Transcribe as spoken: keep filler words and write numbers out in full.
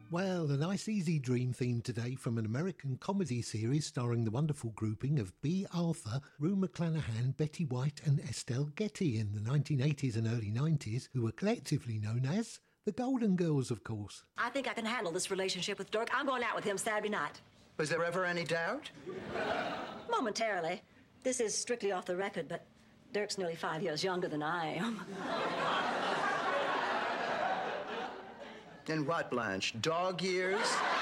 Well, a nice easy dream theme today from an American comedy series starring the wonderful grouping of Bea Arthur, Rue McClanahan, Betty White and Estelle Getty in the nineteen eighties and early nineties, who were collectively known as the Golden Girls, of course. I think I can handle this relationship with Dirk. I'm going out with him Saturday night. Was there ever any doubt? Momentarily. This is strictly off the record, but Dirk's nearly five years younger than I am. In what, Blanche? Dog years?